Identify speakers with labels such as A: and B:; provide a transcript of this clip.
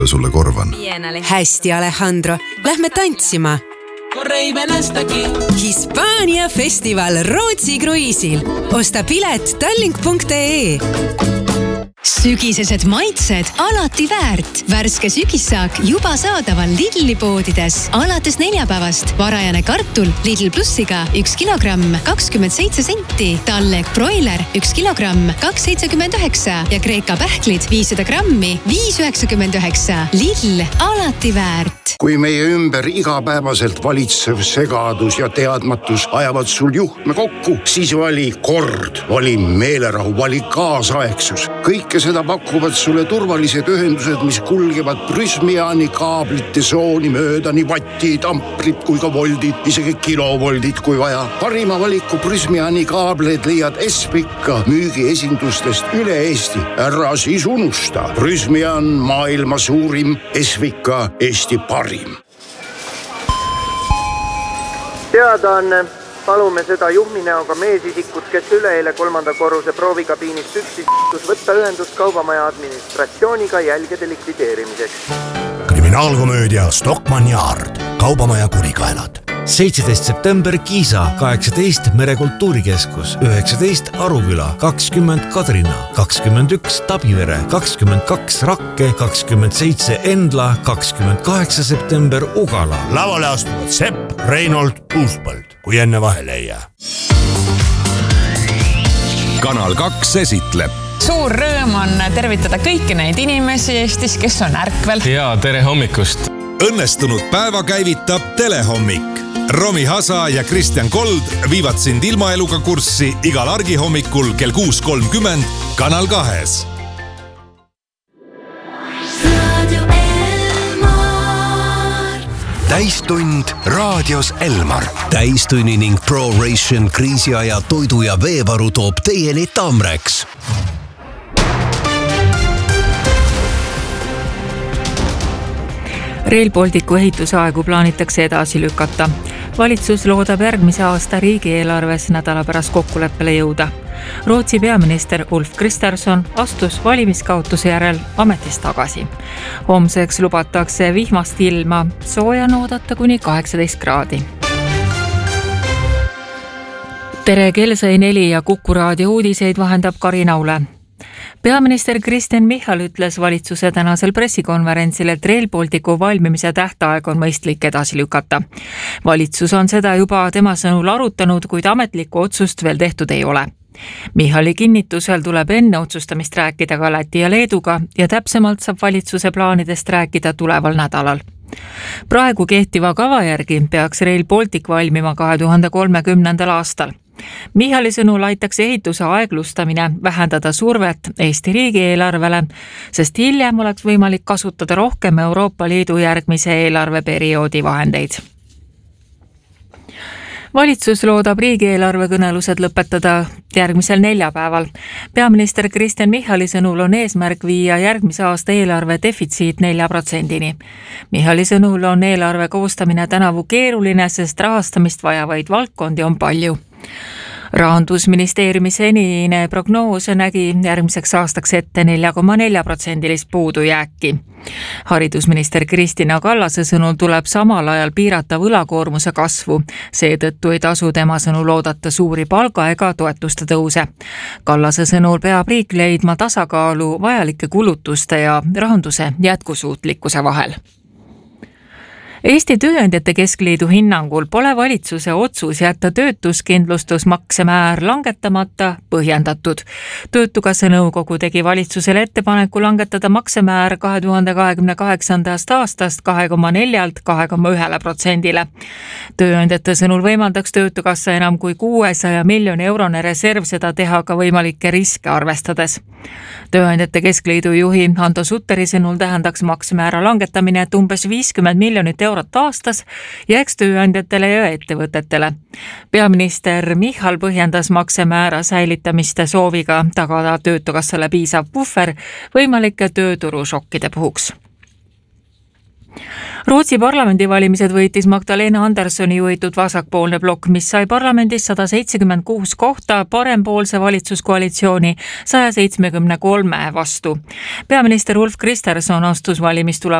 A: sulle korvan.
B: Hästi, Alejandro. Lähme tantsima. Hispaania festival Rootsi kruiisil. Osta pilet tallink.ee.
C: Sügisesed maitsed alati väärt. Värske sügissaak juba saadaval Lidli poodides. Alates neljapäevast varajane kartul Lidl Plussiga 1 kilogramm 27 senti. Talleg broiler 1 kilogramm 2,79 ja Kreeka pähklid 500 grammi 5,99. Lidl alati väärt.
D: Kui meie ümber igapäevaselt valitsev segadus ja teadmatus ajavad sul juhtme kokku, siis vali kord, vali meelerahu, vali kaasaegsus. Kõike seda pakuvad sulle turvalised ühendused, mis kulgevad Prysmiani kaablite sooni mööda, nii vattid, amprid kui ka voldid, isegi kilovoldid kui vaja. Parima valiku Prysmiani kaableid leiad Espika müügiesindustest üle Eesti. Ära siis unusta. Prysmian maailma suurim, Espika Eesti parim.
E: Teadaanne. Palume seda juhminäoga meesisikut, kes üleeile 3. korruse proovikabiinist üksis võtta ühendust kaubamaja administratsiooniga jälgede likvideerimiseks.
F: Kriminaalkomöödia Stockmann Yard. Kaubamaja kurikaelad. 17. september Kiisa, 18 Merekultuurikeskus, 19 Aruküla, 20 Kadrina, 21 Tabivere, 22 Rakke, 27 Endla, 28 september Ugala. Lavale astuvad Sepp, Reinold, Uuspõld, kui enne vahele ei jää.
G: Kanal 2 esitleb.
H: Suur rõõm on tervitada kõiki neid inimesi Eestis, kes on ärkvel.
I: Ja tere hommikust.
G: Õnnestunud päeva käivitab Telehommik. Romi Hasa ja Kristjan Kold viivad sind ilmaeluga kurssi igal argihommikul kell 6.30 Kanal 2.
F: Täistund raadios Elmar. Täistunni ning ProRation kriisiaja toidu ja veevaru toob teieni Tamreks.
J: Rail Balticu ehitusaegu plaanitakse edasi lükata. Valitsus loodab järgmise aasta riigieelarves nädala pärast kokkuleppele jõuda. Rootsi peaminister Ulf Kristersson astus valimiskaotuse järel ametist tagasi. Homseks lubatakse vihmast ilma, sooja on oodata kuni 18 kraadi. Tere, kell sai 4 ja Kuku raadio uudiseid vahendab Karin Aule. Peaminister Kristen Michal ütles valitsuse tänasel pressikonverentsil, et Rail Balticu valmimise tähtaeg on mõistlik edasi lükata. Valitsus on seda juba tema sõnul arutanud, kuid ametlikku otsust veel tehtud ei ole. Michali kinnitusel tuleb enne otsustamist rääkida ka Läti ja Leeduga ja täpsemalt saab valitsuse plaanidest rääkida tuleval nädalal. Praegu kehtiva kava järgi peaks Rail Baltic valmima 2030. aastal. Michali sõnul aitaks ehituse aeglustamine vähendada survet Eesti riigieelarvele, sest hiljem oleks võimalik kasutada rohkem Euroopa Liidu järgmise eelarveperioodi vahendeid. Valitsus loodab riigieelarve kõnelused lõpetada järgmisel neljapäeval. Peaminister Kristen Michali sõnul on eesmärk viia järgmise aasta eelarve defitsiit 4%-ni. Michali sõnul on eelarve koostamine tänavu keeruline, sest rahastamist vajavaid valdkondi on palju. Rahandusministeeriumi senine prognoos nägi järgmiseks aastaks ette 4,4% puudujääki. Haridusminister Kristina Kallase sõnul tuleb samal ajal piirata võlakoormuse kasvu. Seetõttu ei tasu tema sõnul oodata suuri palga ega toetuste tõuse. Kallase sõnul peab riik leidma tasakaalu vajalike kulutuste ja rahanduse jätkusuutlikkuse vahel. Eesti Tööandjate Keskliidu hinnangul pole valitsuse otsus jätta töötuskindlustusmakse määr langetamata põhjendatud. Töötukassa nõukogu tegi valitsusele ettepaneku langetada maksemäär 2028. aastast 2,4%-lt 2,1%-le. Tööandjate sõnul võimaldaks Töötukassa enam kui 600 miljoni eurone reserv seda teha ka võimalikke riske arvestades. Tööandjate Keskliidu juhi Hando Sutteri sõnul tähendaks maksemäära langetamine, et umbes 50 miljonit eurot aastas jääks tööandjatele ja ettevõtetele. Peaminister Michal põhjendas maksemäära säilitamiste sooviga tagada Töötukassale piisav puhver võimalike tööturušokkide puhuks. Rootsi parlamendivalimised võitis Magdalena Andersoni juhitud vasakpoolne blokk, mis sai parlamendis 176 kohta parempoolse valitsuskoalitsiooni 173 vastu. Peaminister Ulf Kristersson astus valimistulemusega